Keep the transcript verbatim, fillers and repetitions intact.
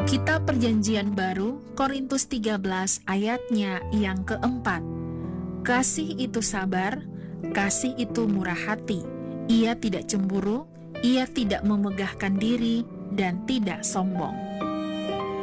Kitab Perjanjian Baru, Korintus tiga belas ayatnya yang keempat. Kasih itu sabar, kasih itu murah hati, ia tidak cemburu, ia tidak memegahkan diri, dan tidak sombong.